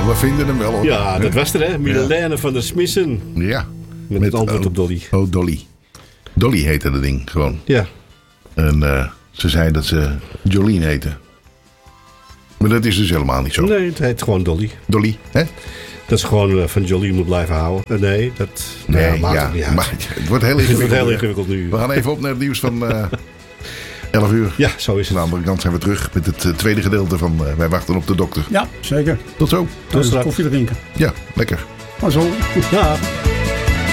we vinden hem wel hoor. Ja, dat was er hè. Milène van der Smissen. Ja. Met het antwoord op Dolly. Oh, Dolly. Dolly heette dat ding gewoon. Ja. En ze zei dat ze Jolien heette. Maar dat is dus helemaal niet zo. Nee, het heet gewoon Dolly. Dolly, hè? Dat is gewoon van Jolien moet blijven houden. Nee, dat maakt het niet uit. Maar het wordt heel Het ingewikkeld. wordt heel ingewikkeld nu. We gaan even op naar het nieuws van 11 uur. Ja, zo is Aan de het. andere kant zijn we terug met het tweede gedeelte van Wij wachten op de dokter. Ja, zeker. Tot zo. Tot straks. Koffie drinken. Ja, lekker. Maar zo. Ja.